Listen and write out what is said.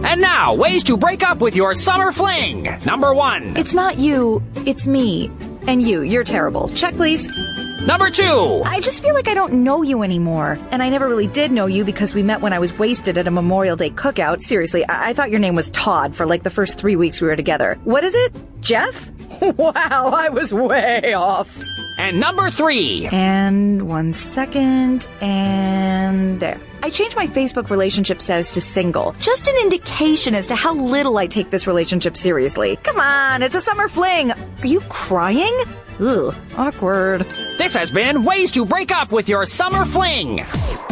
And now, ways to break up with your summer fling. Number 1. It's not you, it's me. And you're terrible. Check, please. Number 2. I just feel like I don't know you anymore. And I never really did know you because we met when I was wasted at a Memorial Day cookout. Seriously, I thought your name was Todd for like the first 3 weeks we were together. What is it? Jeff? Wow, I was way off. And number 3. And 1 second, and there. I changed my Facebook relationship status to single. Just an indication as to how little I take this relationship seriously. Come on, it's a summer fling. Are you crying? Ugh, awkward. This has been Ways to Break Up with Your Summer Fling.